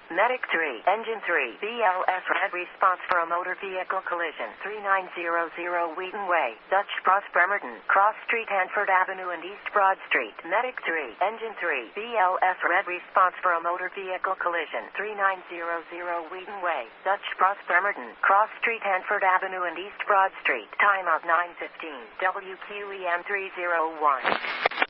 Medic 3, Engine 3, BLS Red response for a motor vehicle collision. 3900 Wheaton Way, Dutch Cross Bremerton, Cross Street, Hanford Avenue and East Broad Street. Medic 3, Engine 3, BLS Red response for a motor vehicle collision. 3900 Wheaton Way, Dutch Cross Bremerton, Cross Street, Hanford Avenue and East Broad Street. Time out 9:15. WQEM 301.